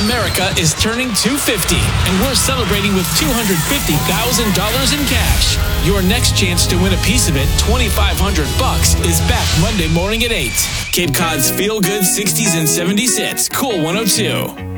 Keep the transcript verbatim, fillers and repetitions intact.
America is turning two hundred fifty, and we're celebrating with two hundred fifty thousand dollars in cash. Your next chance to win a piece of it, twenty-five hundred bucks, is back Monday morning at eight. Cape Cod's Feel Good sixties and seventies hits, Cool one oh two.